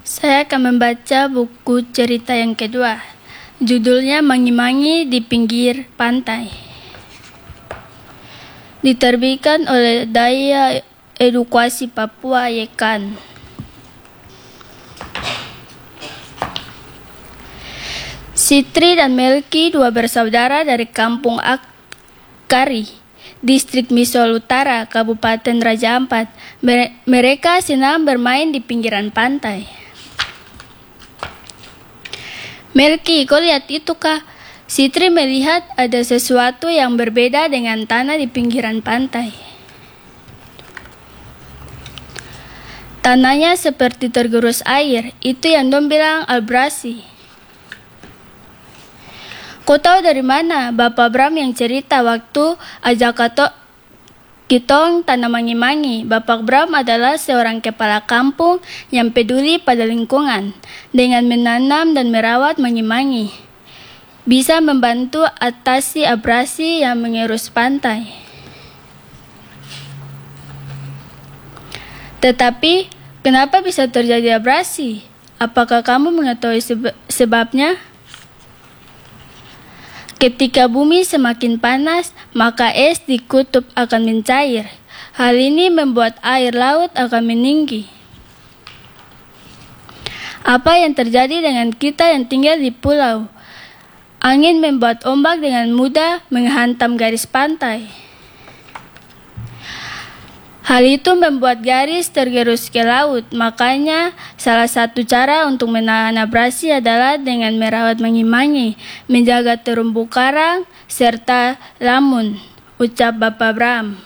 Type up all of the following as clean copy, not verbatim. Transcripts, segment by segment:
Saya akan membaca buku cerita yang kedua. Judulnya Mangi-Mangi di Pinggir Pantai. Diterbitkan oleh Daya Edukasi Papua Yekan. Sitri dan Melki, dua bersaudara dari kampung Akari, distrik Misol Utara, Kabupaten Raja Ampat. Mereka senang bermain di pinggiran pantai. Melki, kau lihat itu kah? Sitri melihat ada sesuatu yang berbeda dengan tanah di pinggiran pantai. Tanahnya seperti tergerus air, itu yang dong bilang abrasi. Kau tahu dari mana? Bapak Bram yang cerita waktu ajak kitong tanam mangi-mangi. Bapak Bram adalah seorang kepala kampung yang peduli pada lingkungan. Dengan menanam dan merawat mangi-mangi, bisa membantu atasi abrasi yang mengerus pantai. Tetapi, kenapa bisa terjadi abrasi? Apakah kamu mengetahui sebabnya? Ketika bumi semakin panas, maka es di kutub akan mencair. Hal ini membuat air laut akan meninggi. Apa yang terjadi dengan kita yang tinggal di pulau? Angin membuat ombak dengan mudah menghantam garis pantai. Hal itu membuat garis tergerus ke laut. Makanya salah satu cara untuk menahan abrasi adalah dengan merawat mangi-mangi, menjaga terumbu karang, serta lamun, ucap Bapak Bram.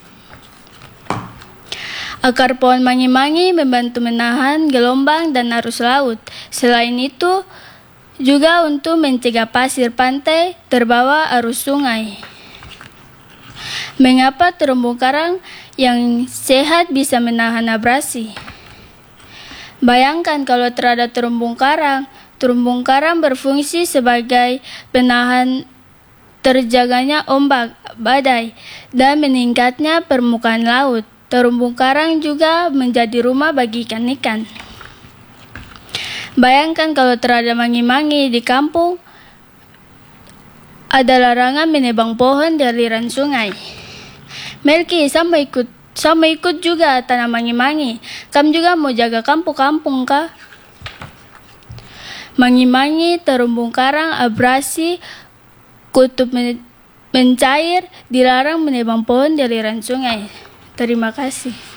Akar pohon mangi-mangi membantu menahan gelombang dan arus laut. Selain itu, juga untuk mencegah pasir pantai terbawa arus sungai. Mengapa terumbu karang yang sehat bisa menahan abrasi? Bayangkan kalau terada terumbu karang berfungsi sebagai penahan terjaganya ombak, badai, dan meningkatnya permukaan laut. Terumbu karang juga menjadi rumah bagi ikan-ikan. Bayangkan kalau terada mangi-mangi di kampung, ada larangan menebang pohon di aliran sungai. Melki, sama ikut juga tanam mangi-mangi. Kamu juga mau jaga kampung-kampung kah? Mangi-mangi, terumbu karang, abrasi, kutub mencair, dilarang menebang pohon di aliran sungai. Terima kasih.